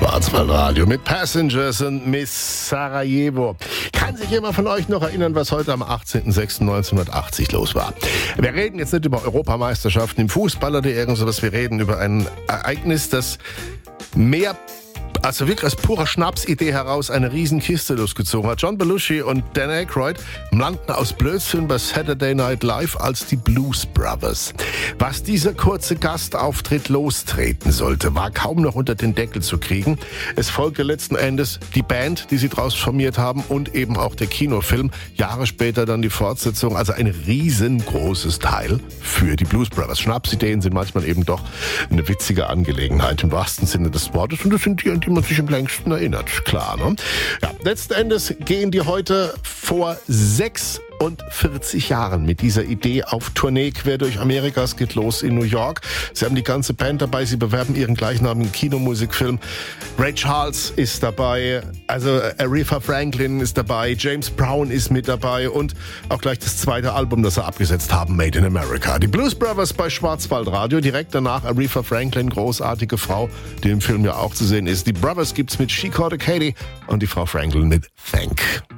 Schwarzwaldradio mit Passengers und Miss Sarajevo. Kann sich jemand von euch noch erinnern, was heute am 18.06.1980 los war? Wir reden jetzt nicht über Europameisterschaften im Fußball oder irgendwas, wir reden über ein Ereignis, das mehr, also wirklich aus purer Schnapsidee heraus, eine Riesenkiste losgezogen hat. John Belushi und Dan Aykroyd landen aus Blödsinn bei Saturday Night Live als die Blues Brothers. Was dieser kurze Gastauftritt lostreten sollte, war kaum noch unter den Deckel zu kriegen. Es folgte letzten Endes die Band, die sie draus formiert haben, und eben auch der Kinofilm. Jahre später dann die Fortsetzung. Also ein riesengroßes Teil für die Blues Brothers. Schnapsideen sind manchmal eben doch eine witzige Angelegenheit im wahrsten Sinne des Wortes. Und das sind die, an die man sich am längsten erinnert. Klar, ne? Ja, letzten Endes gehen die heute vor 46 Jahren mit dieser Idee auf Tournee quer durch Amerika. Es geht los in New York. Sie haben die ganze Band dabei. Sie bewerben ihren gleichnamigen Kinomusikfilm. Ray Charles ist dabei. Also Aretha Franklin ist dabei. James Brown ist mit dabei. Und auch gleich das zweite Album, das sie abgesetzt haben, Made in America. Die Blues Brothers bei Schwarzwaldradio. Direkt danach Aretha Franklin, großartige Frau, die im Film ja auch zu sehen ist. Die Brothers gibt's mit She Called a Katie und die Frau Franklin mit Thank.